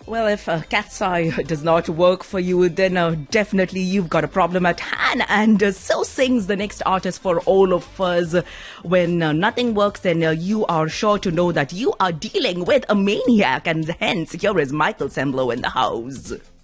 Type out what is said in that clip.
Well, if cat's eye does not work for you, then definitely you've got a problem at hand. And so sings the next artist for all of us. When nothing works, then you are sure to know that you are dealing with a maniac. And hence, here is Michael Semblo in the house.